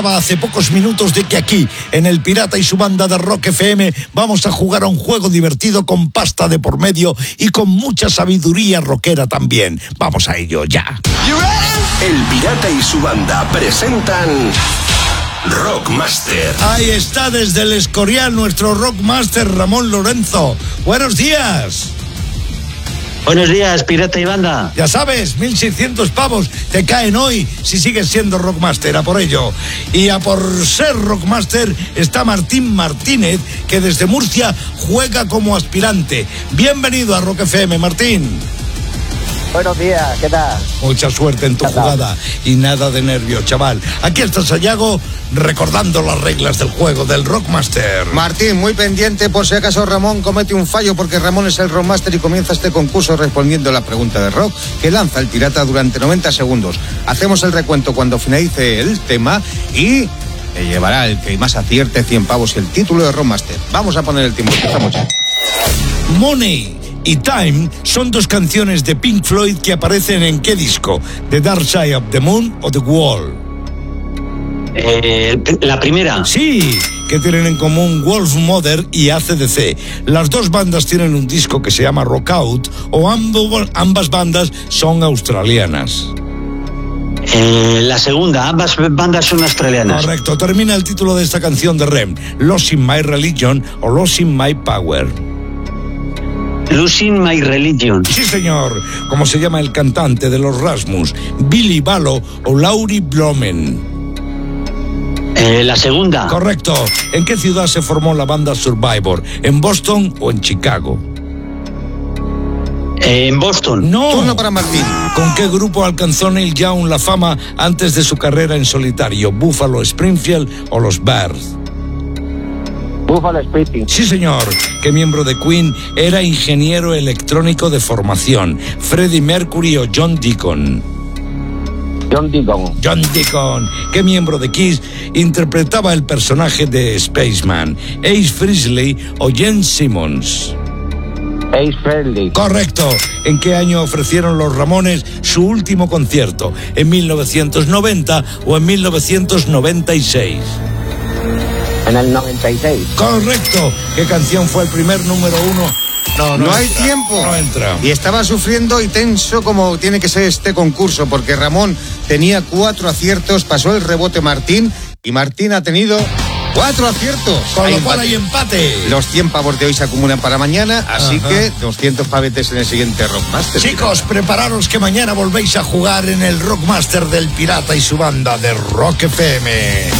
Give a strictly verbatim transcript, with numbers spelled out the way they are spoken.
Hace pocos minutos de que aquí, en el Pirata y su banda de Rock F M, vamos a jugar a un juego divertido con pasta de por medio y con mucha sabiduría rockera también. Vamos a ello ya. El Pirata y su banda presentan Rockmaster. Ahí está desde el Escorial nuestro Rockmaster Ramón Lorenzo. Buenos días. Buenos días, Pirata y banda. Ya sabes, mil seiscientos pavos te caen hoy si sigues siendo Rockmaster, a por ello. Y a por ser Rockmaster está Martín Martínez, que desde Murcia juega como aspirante. Bienvenido a Rock F M, Martín. Buenos días, ¿qué tal? Mucha suerte en tu jugada y nada de nervios, chaval. Aquí está Sayago recordando las reglas del juego del Rockmaster. Martín, muy pendiente por si acaso Ramón comete un fallo, porque Ramón es el Rockmaster y comienza este concurso respondiendo la pregunta de rock que lanza el pirata durante noventa segundos. Hacemos el recuento cuando finalice el tema y le llevará el que más acierte cien pavos y el título de Rockmaster. Vamos a poner el tiempo, empezamos ya. Money y Time son dos canciones de Pink Floyd que aparecen en ¿qué disco? ¿The Dark Side of the Moon o The Wall? Eh, la primera. Sí, que tienen en común Wolf Mother y A C D C. Las dos bandas tienen un disco que se llama Rock Out, o ambos, ambas bandas son australianas. Eh, la segunda, ambas bandas son australianas. Correcto, termina el título de esta canción de R E M, Losing My Religion o Losing My Power. Losing My Religion. Sí, señor. ¿Cómo se llama el cantante de los Rasmus? ¿Billy Balo o Laurie Blomen? Eh, la segunda. Correcto. ¿En qué ciudad se formó la banda Survivor? ¿En Boston o en Chicago? Eh, en Boston. No. Turno para Martín. ¿Con qué grupo alcanzó Neil Young la fama antes de su carrera en solitario? ¿Buffalo Springfield o los Bears? Buffalo Springfield. Sí, señor. ¿Qué miembro de Queen era ingeniero electrónico de formación? ¿Freddie Mercury o John Deacon? John Deacon. John Deacon. ¿Qué miembro de Kiss interpretaba el personaje de Spaceman? ¿Ace Frehley o Gene Simmons? Ace Frehley. Correcto. ¿En qué año ofrecieron los Ramones su último concierto? ¿En mil novecientos noventa o en mil novecientos noventa y seis? En el noventa y seis. Correcto. ¿Qué canción fue el primer número uno? No, no, no hay tiempo. No entra. Y estaba sufriendo y tenso como tiene que ser este concurso, porque Ramón tenía cuatro aciertos, pasó el rebote Martín y Martín ha tenido cuatro aciertos. Con Hay lo cual empate. hay empate. Los cien pavos de hoy se acumulan para mañana, así Ajá. que doscientos pavetes en el siguiente Rockmaster. Chicos, prepararos que mañana volvéis a jugar en el Rockmaster del Pirata y su banda de Rock F M.